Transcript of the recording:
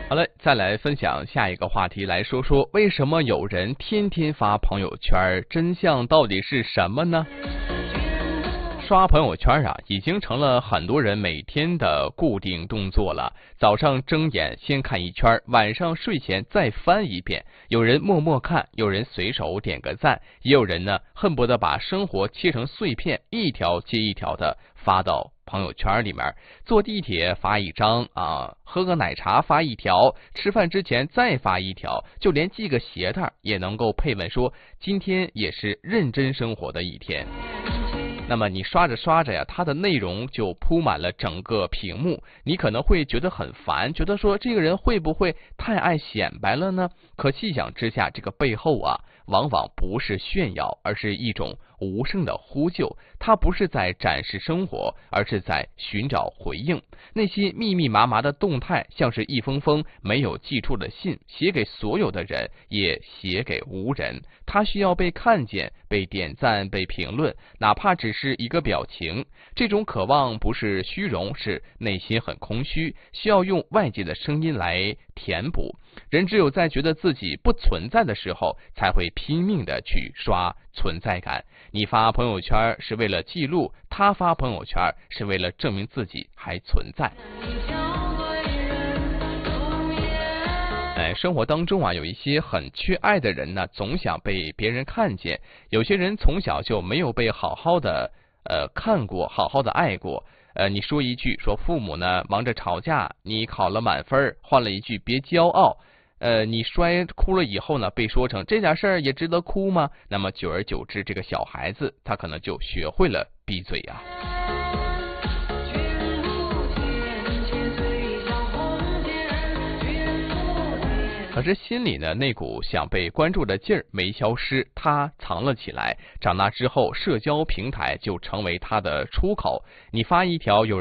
好了，再来分享下一个话题，来说说为什么有人天天发朋友圈，真相到底是什么呢？刷朋友圈啊，已经成了很多人每天的固定动作了。早上睁眼先看一圈，晚上睡前再翻一遍。有人默默看，有人随手点个赞，也有人呢恨不得把生活切成碎片，一条接一条的发到朋友圈里面。坐地铁发一张啊，喝个奶茶发一条，吃饭之前再发一条，就连系个鞋带也能够配文说今天也是认真生活的一天。那么你刷着刷着呀，它的内容就铺满了整个屏幕，你可能会觉得很烦，觉得说这个人会不会太爱显摆了呢？可细想之下，这个背后啊，往往不是炫耀，而是一种无声的呼救。他不是在展示生活，而是在寻找回应。那些密密麻麻的动态，像是一封封没有寄出的信，写给所有的人，也写给无人。他需要被看见，被点赞，被评论，哪怕只是一个表情。这种渴望不是虚荣，是内心很空虚，需要用外界的声音来填补。人只有在觉得自己不存在的时候，才会拼命的去刷存在感。你发朋友圈是为了记录，他发朋友圈是为了证明自己还存在。生活当中啊，有一些很缺爱的人呢，总想被别人看见。有些人从小就没有被好好的看过，好好的爱过。你说一句，说父母呢忙着吵架，你考了满分，换了一句别骄傲。你摔哭了以后呢，被说成这点事儿也值得哭吗？那么久而久之，这个小孩子他可能就学会了闭嘴啊。可是心里呢，那股想被关注的劲儿没消失，他藏了起来。长大之后，社交平台就成为他的出口。你发一条有